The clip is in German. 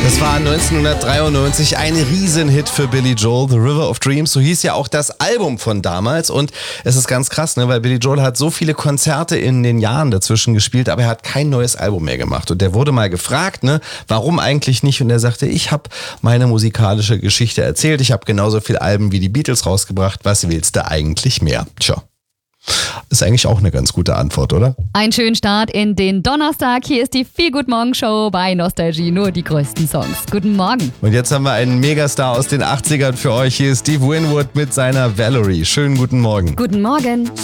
Das war 1993 ein Riesenhit für Billy Joel, The River of Dreams. So hieß ja auch das Album von damals. Und es ist ganz krass, ne? Weil Billy Joel hat so viele Konzerte in den Jahren dazwischen gespielt, aber er hat kein neues Album mehr gemacht. Und der wurde mal gefragt, ne, warum eigentlich nicht? Und er sagte, ich habe meine musikalische Geschichte erzählt. Ich habe genauso viele Alben wie die Beatles rausgebracht. Was willst du eigentlich mehr? Tja. Ist eigentlich auch eine ganz gute Antwort, oder? Einen schönen Start in den Donnerstag. Hier ist die Viel-Gut-Morgen-Show bei Nostalgie. Nur die größten Songs. Guten Morgen. Und jetzt haben wir einen Megastar aus den 80ern für euch. Hier ist Steve Winwood mit seiner Valerie. Schönen guten Morgen. Guten Morgen.